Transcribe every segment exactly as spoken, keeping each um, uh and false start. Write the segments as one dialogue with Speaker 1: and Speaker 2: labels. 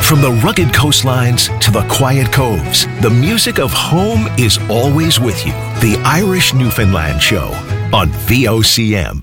Speaker 1: From the rugged coastlines to the quiet coves, the music of home is always with you. The Irish Newfoundland Show on V O C M.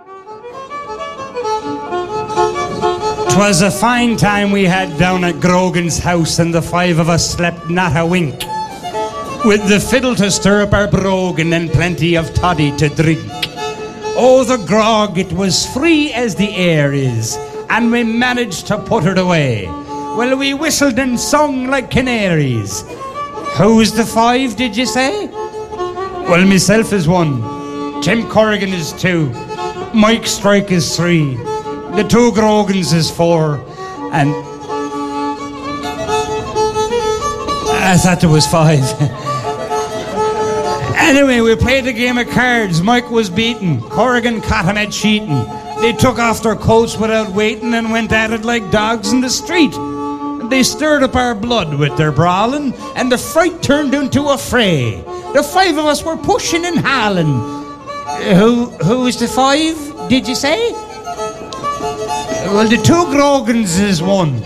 Speaker 2: 'Twas a fine time we had down at Grogan's house, and the five of us slept not a wink, with the fiddle to stir up our brogan and plenty of toddy to drink. Oh, the grog, it was free as the air is, and we managed to put it away. Well, we whistled and sung like canaries. Who's the five, did you say? Well, myself is one, Tim Corrigan is two, Mike Strike is three, the two Grogans is four, and I thought there was five. Anyway, we played a game of cards. Mike was beaten. Corrigan caught him at cheating. They took off their coats without waiting and went at it like dogs in the street. They stirred up our blood with their brawling, and the fight turned into a fray. The five of us were pushing and howling. Who, who is the five, did you say? Well, the two Grogans is one.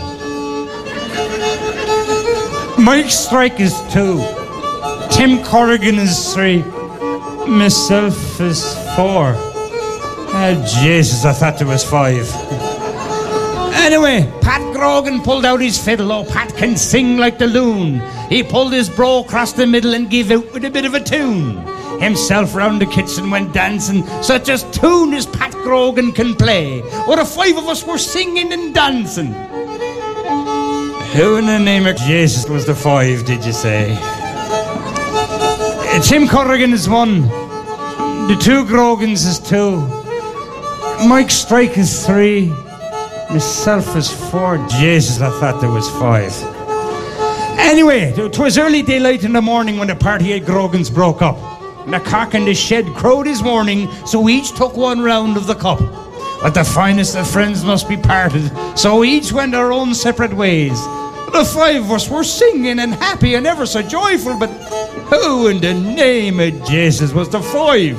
Speaker 2: Mike Strike is two. Tim Corrigan is three. Myself is four. Oh, Jesus, I thought there was five. Anyway, Pat Grogan pulled out his fiddle. Oh, Pat can sing like the loon. He pulled his bro across the middle and gave out with a bit of a tune. Himself round the kitchen went dancing. Such a tune as Pat Grogan can play. Well, the five of us were singing and dancing. Who in the name of Jesus was the five, did you say? Uh, Tim Corrigan is one. The two Grogans is two. Mike Strike is three. Myself is four. Jesus, I thought there was five. Anyway, it was early daylight in the morning when the party at Grogan's broke up. And the cock in the shed crowed his warning, so we each took one round of the cup. But the finest of friends must be parted, so we each went our own separate ways. The five of us were singing and happy and ever so joyful, but who in the name of Jesus was the five?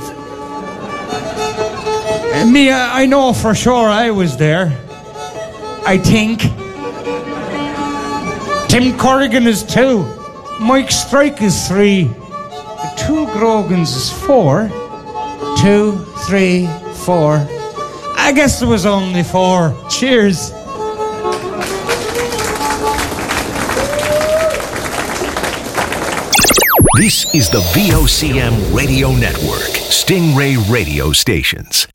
Speaker 2: And me, I, I know for sure I was there. I think. Tim Corrigan is two. Mike Strike is three. The two Grogans is four. Two, three, four. I guess there was only four. Cheers.
Speaker 1: This is the V O C M Radio Network, Stingray Radio Stations.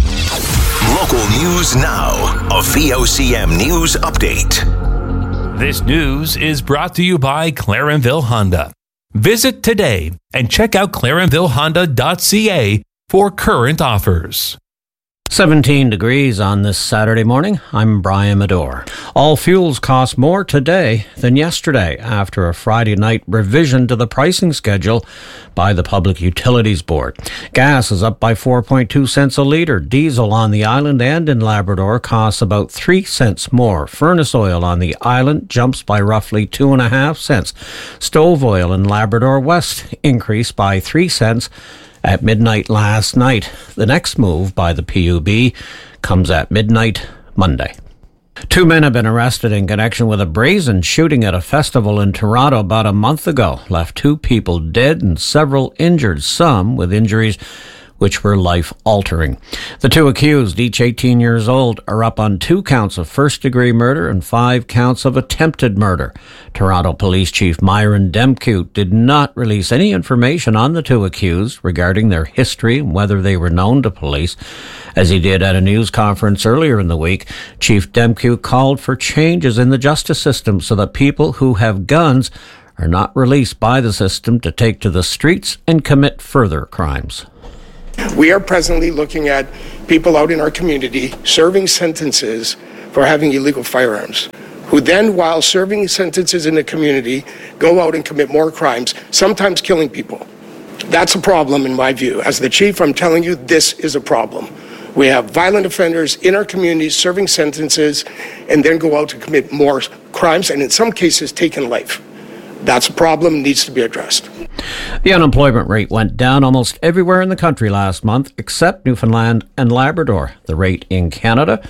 Speaker 1: Local news now, a V O C M News Update.
Speaker 3: This news is brought to you by Clarenville Honda. Visit today and check out clarenville honda dot c a for current offers.
Speaker 4: seventeen degrees on this Saturday morning. I'm Brian Medore. All fuels cost more today than yesterday after a Friday night revision to the pricing schedule by the Public Utilities Board. Gas is up by four point two cents a litre. Diesel on the island and in Labrador costs about three cents more. Furnace oil on the island jumps by roughly two point five cents. Stove oil in Labrador West increased by three cents at midnight last night. The next move by the P U B comes at midnight Monday. Two men have been arrested in connection with a brazen shooting at a festival in Toronto about a month ago. Left two people dead and several injured, some with injuries which were life-altering. The two accused, each eighteen years old, are up on two counts of first-degree murder and five counts of attempted murder. Toronto Police Chief Myron Demcute did not release any information on the two accused regarding their history and whether they were known to police. As he did at a news conference earlier in the week, Chief Demcute called for changes in the justice system so that people who have guns are not released by the system to take to the streets and commit further crimes.
Speaker 5: We are presently looking at people out in our community serving sentences for having illegal firearms, who then, while serving sentences in the community, go out and commit more crimes, sometimes killing people. That's a problem in my view. As the chief, I'm telling you, this is a problem. We have violent offenders in our communities serving sentences and then go out to commit more crimes and in some cases taking life. That's a problem, needs to be addressed.
Speaker 4: The unemployment rate went down almost everywhere in the country last month except Newfoundland and Labrador. The rate in Canada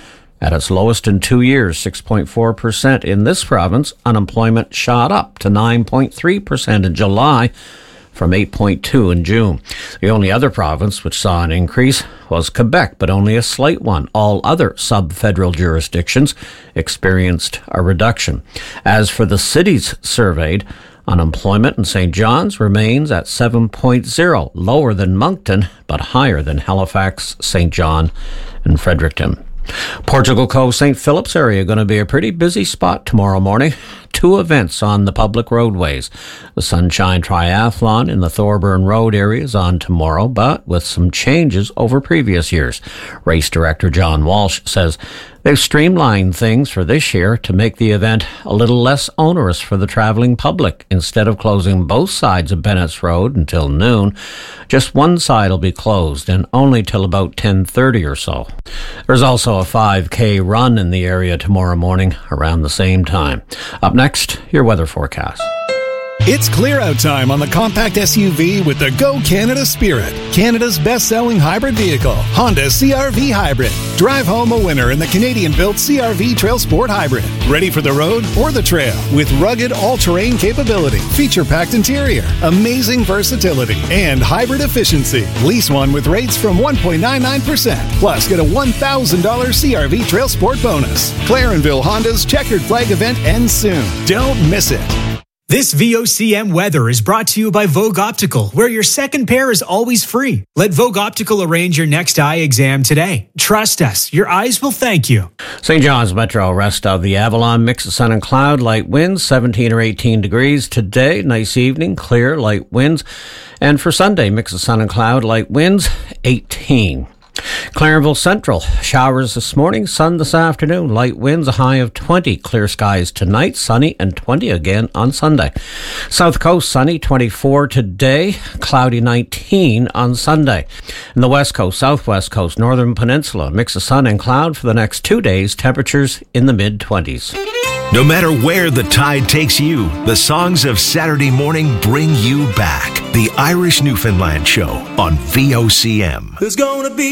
Speaker 4: At its lowest in two years, six point four percent in this province, unemployment shot up to nine point three percent in July from eight point two in June. The only other province which saw an increase was Quebec, but only a slight one. All other sub-federal jurisdictions experienced a reduction. As for the cities surveyed, unemployment in Saint John's remains at seven point zero, lower than Moncton, but higher than Halifax, Saint John, and Fredericton. Portugal Cove, Saint Philip's area going to be a pretty busy spot tomorrow morning. Two events on the public roadways. The Sunshine Triathlon in the Thorburn Road area is on tomorrow, but with some changes over previous years. Race director John Walsh says they've streamlined things for this year to make the event a little less onerous for the traveling public. Instead of closing both sides of Bennett's Road until noon, just one side will be closed, and only till about ten thirty or so. There's also a five K run in the area tomorrow morning around the same time. Up next, your weather forecast.
Speaker 6: It's clear out time on the compact S U V with the Go Canada Spirit, Canada's best-selling hybrid vehicle, Honda C R V Hybrid. Drive home a winner in the Canadian-built C R V Trail Sport Hybrid. Ready for the road or the trail with rugged all-terrain capability, feature-packed interior, amazing versatility, and hybrid efficiency. Lease one with rates from one point nine nine percent. Plus, get a one thousand dollars C R V Trail Sport bonus. Clarenville Honda's Checkered Flag event ends soon. Don't miss it.
Speaker 7: This V O C M weather is brought to you by Vogue Optical, where your second pair is always free. Let Vogue Optical arrange your next eye exam today. Trust us, your eyes will thank you.
Speaker 4: Saint John's Metro, rest of the Avalon, mix of sun and cloud, light winds, seventeen or eighteen degrees. Today, nice evening, clear, light winds. And for Sunday, mix of sun and cloud, light winds, eighteen. Clarenville Central, showers this morning, sun this afternoon, light winds, a high of twenty, clear skies tonight, sunny and twenty again on Sunday. South Coast, sunny, twenty-four today, cloudy nineteen on Sunday. And the West Coast, Southwest Coast, Northern Peninsula, mix of sun and cloud for the next two days, temperatures in the mid-twenties.
Speaker 1: No matter where the tide takes you, the songs of Saturday morning bring you back. The Irish Newfoundland Show on V O C M.
Speaker 8: There's gonna be